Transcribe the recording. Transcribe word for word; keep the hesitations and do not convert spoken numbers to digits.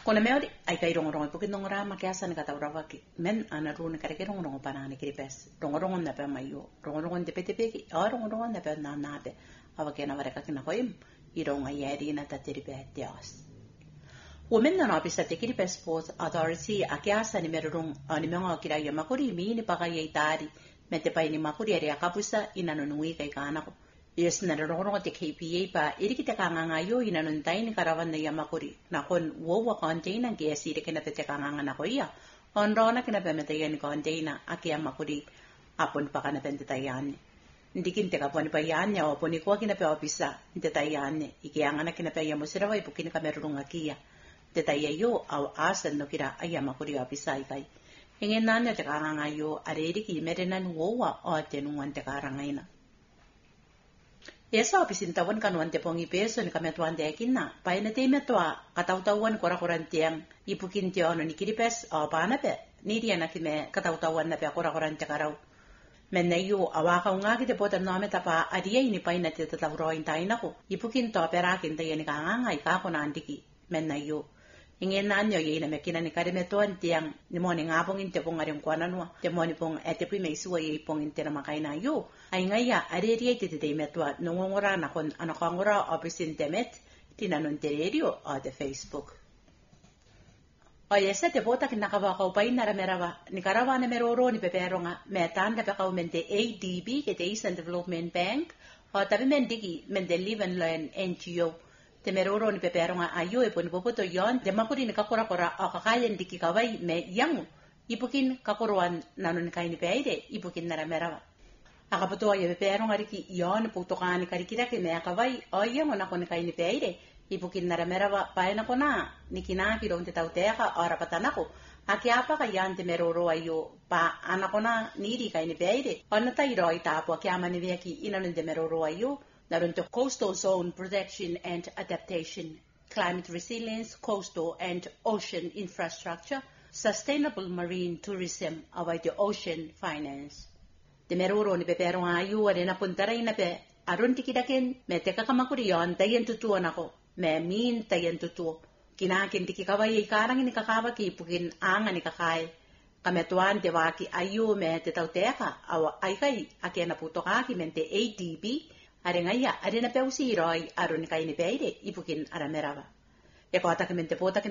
Kona meori ai kai rongorongo puki nongora ma kiasa ni kata urawa ki men ana rune kare ke rongorongo panani kiri pes rongorongo na pe mayo rongorongo de pete peki a rongorongo na pe na na pe awa kena vare ka kina koim i ronga yeri na tatiri pe tias women na opisa te kiri pes sports authority a kiasa ni merong ani menga kira ya makuri mi ni paka ye tari me te pai ni makuri ari akapusa ina no nui kai kana ko yes na rongorongo te K P A pa iri kita kanganga yo ina no tai ni karawan na yamakuri na kon wowa container ke asire kena te kanganga na ko ia on rona kena pe mete yani container aki yamakuri apon pakana pente tayane ndikin te kaponi pa yane o poni ko kena pe opisa te tayane iki angana kena pe yamusira wa ipukini kamerunga kia te tayayo au asan no kira ayamakuri opisa ikai ingen nanya te kanganga yo areri ki merenan wowa o te nuan te karangaina Esa opisin tawan kanuan te pongi peso ni kametuan te akinna. Paina te metua katautawan kora-koran tiang ipukin te ono ni kiripes o paana pe. Niri ana kime katautawan na pe kora-koran te karau. Menna yu awaka unga ki te pota nome tapa adia ini paina te tatauroin taina ko. Ipukin to perakin te yani kanganga ikako na andiki. Menna yu. Ingen nanyo ye ina mekina ni kare metuan tiang ni moni ngapongin te pong ariong kuana nua. Te moni pong ete prime isua ye pongin te na makaina yu. Ay ngaya areri te te metua nungongora na kon anakangora opisin temet tinanon tererio o de Facebook. O yesa te bota kinakawa ka upain na ramerawa ni karawa na meroro ni peperonga metanda pe kaumente A D B ke te Eastern Development Bank o tabi mendiki mende live and learn N G O te meroro ni peperonga ayo e poni popoto yon de makuri ni kakura kora o kakayen diki kawai me yangu ipukin kakuruan nanon kaini peaire ipukin na ramerawa. Akaputua ye pero ngariki yon putokani karikira ke mea kawai o ia ngona kone kai ni peire ipukin na ramerawa paena kona nikina ki ron te tauteka ora patanako aki apa ka yan te meroro ayo pa anakona niri kai ni peire ona tai roi tapo ki amani veki inanon te meroro ayo naron to coastal zone protection and adaptation climate resilience coastal and ocean infrastructure sustainable marine tourism about the ocean finance Te meroro ni pepero ayu ade na puntara ina pe aron tikidaken me te kakamakuri yon tayen tutuo nako me min tayen tutuo kinakin tiki kawai karang ni kakawa ki pukin anga ni kakai kametuan te waki ayu me te tauteka awa aikai akena putoka ki mente A D B are ngaya ade na peusi roi aron kai ni peire ipukin aramerawa e ko ata mente pota